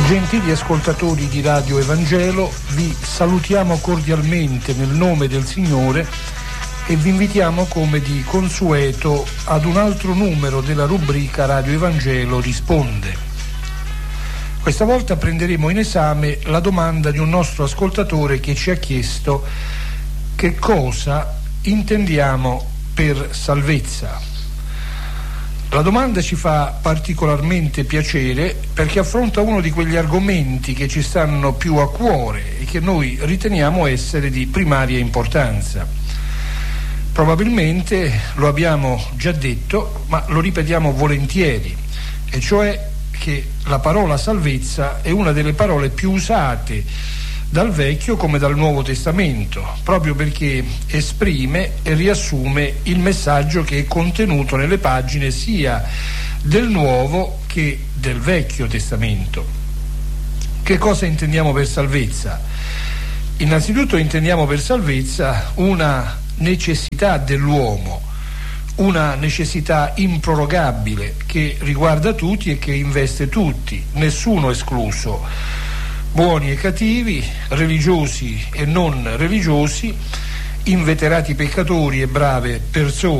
Gentili ascoltatori di Radio Evangelo, vi salutiamo cordialmente nel nome del Signore e vi invitiamo come di consueto ad un altro numero della rubrica Radio Evangelo risponde. Questa volta prenderemo in esame la domanda di un nostro ascoltatore che ci ha chiesto che cosa intendiamo per salvezza. La domanda ci fa particolarmente piacere perché affronta uno di quegli argomenti che ci stanno più a cuore e che noi riteniamo essere di primaria importanza. Probabilmente lo abbiamo già detto, ma lo ripetiamo volentieri, e cioè che la parola salvezza è una delle parole più usate dal Vecchio come dal Nuovo Testamento, proprio perché esprime e riassume il messaggio che è contenuto nelle pagine sia del Nuovo che del Vecchio Testamento. Che cosa intendiamo per salvezza? Innanzitutto intendiamo per salvezza una necessità dell'uomo, una necessità improrogabile che riguarda tutti e che investe tutti, nessuno escluso. Buoni e cattivi, religiosi e non religiosi, inveterati peccatori e brave persone,